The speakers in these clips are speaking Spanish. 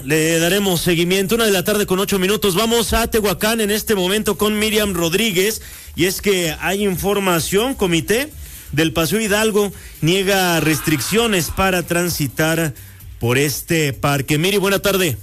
Le daremos seguimiento, 1:08 p.m. Vamos a Tehuacán en este momento con Miriam Rodríguez, y es que hay información. Comité del Paseo Hidalgo niega restricciones para transitar por este parque. Miri, buena tarde.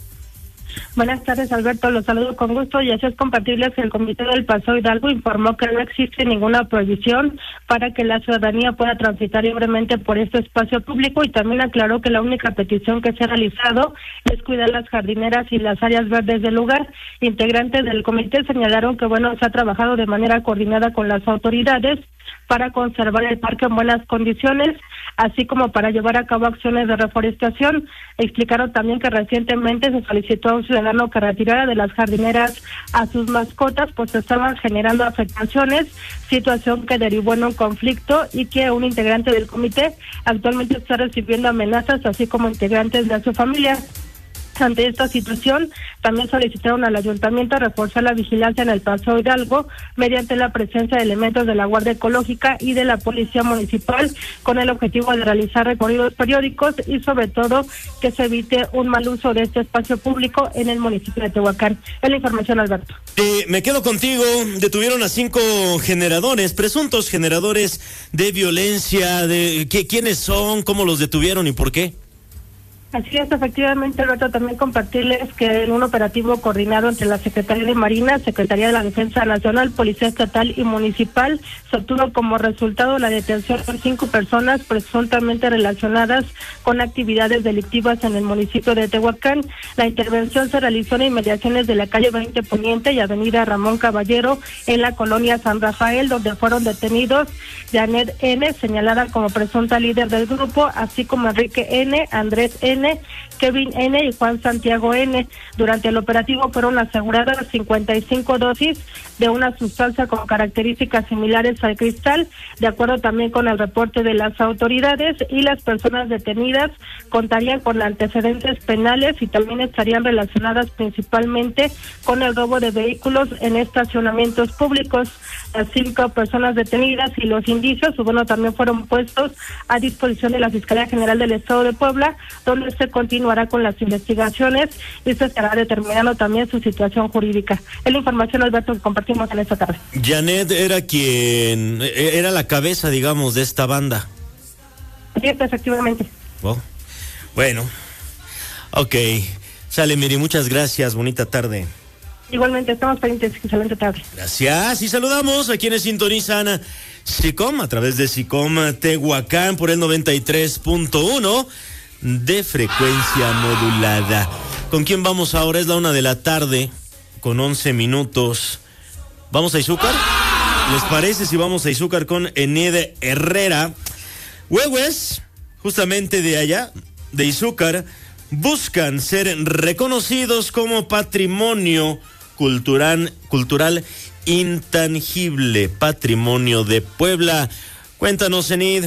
Buenas tardes, Alberto, los saludo con gusto y así es compartirles que el Comité del Paseo Hidalgo informó que no existe ninguna prohibición para que la ciudadanía pueda transitar libremente por este espacio público, y también aclaró que la única petición que se ha realizado es cuidar las jardineras y las áreas verdes del lugar. Integrantes del comité señalaron que se ha trabajado de manera coordinada con las autoridades para conservar el parque en buenas condiciones, así como para llevar a cabo acciones de reforestación. Explicaron también que recientemente se solicitó a un ciudadano que retirara de las jardineras a sus mascotas, pues estaban generando afectaciones, situación que derivó en un conflicto, y que un integrante del comité actualmente está recibiendo amenazas, así como integrantes de su familia. Ante esta situación, también solicitaron al ayuntamiento reforzar la vigilancia en el Paseo Hidalgo mediante la presencia de elementos de la Guardia Ecológica y de la Policía Municipal, con el objetivo de realizar recorridos periódicos y sobre todo que se evite un mal uso de este espacio público en el municipio de Tehuacán. Es la información, Alberto. Me quedo contigo. Detuvieron a 5 generadores, presuntos generadores de violencia. ¿Quiénes son? ¿Cómo los detuvieron y por qué? Así es, efectivamente, Alberto, también compartirles que en un operativo coordinado entre la Secretaría de Marina, Secretaría de la Defensa Nacional, Policía Estatal y Municipal, se obtuvo como resultado la detención de 5 personas presuntamente relacionadas con actividades delictivas en el municipio de Tehuacán. La intervención se realizó en inmediaciones de la calle 20 Poniente y avenida Ramón Caballero, en la colonia San Rafael, donde fueron detenidos Janet N., señalada como presunta líder del grupo, así como Enrique N., Andrés N., Kevin N. y Juan Santiago N. Durante el operativo fueron aseguradas 55 dosis de una sustancia con características similares al cristal, de acuerdo también con el reporte de las autoridades, y las personas detenidas contarían con antecedentes penales y también estarían relacionadas principalmente con el robo de vehículos en estacionamientos públicos. Las 5 personas detenidas y los indicios, también fueron puestos a disposición de la Fiscalía General del Estado de Puebla, donde se continuará con las investigaciones y se estará determinando también su situación jurídica. Es la información, Alberto, que compartimos en esta tarde. Janet era la cabeza, digamos, de esta banda. Sí, efectivamente. Oh. Bueno, ok. Sale, Miri, muchas gracias, bonita tarde. Igualmente, estamos pendientes. Excelente tarde. Gracias, y saludamos a quienes sintonizan SICOM a través de SICOM Tehuacán por el 93.1 de frecuencia modulada. ¿Con quién vamos ahora? Es la 1:00 p.m. con 11 minutos. ¿Vamos a Izúcar? ¿Les parece si vamos a Izúcar con Enid Herrera? Huehues, justamente de allá, de Izúcar, buscan ser reconocidos como patrimonio cultural intangible, patrimonio de Puebla. Cuéntanos, Enid.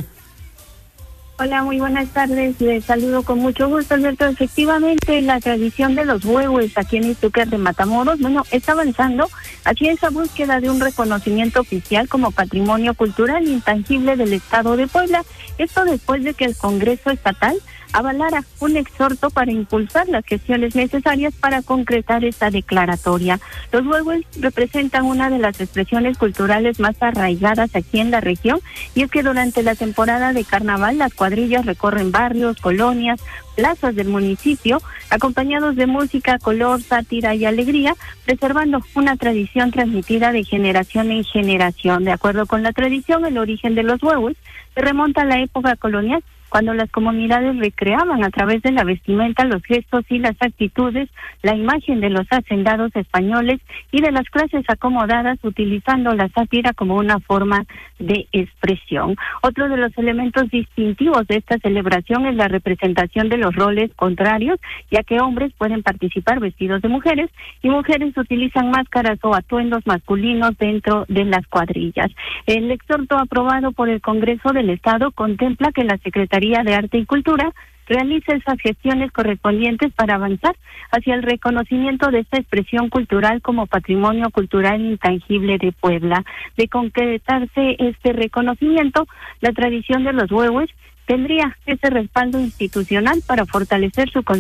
Hola, muy buenas tardes. Les saludo con mucho gusto, Alberto. Efectivamente, la tradición de los huehues aquí en Izúcar de Matamoros, está avanzando hacia esa búsqueda de un reconocimiento oficial como patrimonio cultural intangible del Estado de Puebla. Esto después de que el Congreso Estatal avalara un exhorto para impulsar las gestiones necesarias para concretar esta declaratoria. Los huehues representan una de las expresiones culturales más arraigadas aquí en la región, y es que durante la temporada de carnaval las cuadrillas recorren barrios, colonias, plazas del municipio, acompañados de música, color, sátira y alegría, preservando una tradición transmitida de generación en generación. De acuerdo con la tradición, el origen de los huehues se remonta a la época colonial, cuando las comunidades recreaban a través de la vestimenta, los gestos y las actitudes, la imagen de los hacendados españoles y de las clases acomodadas, utilizando la sátira como una forma de expresión. Otro de los elementos distintivos de esta celebración es la representación de los roles contrarios, ya que hombres pueden participar vestidos de mujeres y mujeres utilizan máscaras o atuendos masculinos dentro de las cuadrillas. El exhorto aprobado por el Congreso del Estado contempla que la Secretaría de Arte y Cultura realice esas gestiones correspondientes para avanzar hacia el reconocimiento de esta expresión cultural como patrimonio cultural intangible de Puebla. De concretarse este reconocimiento, la tradición de los huehues tendría ese respaldo institucional para fortalecer su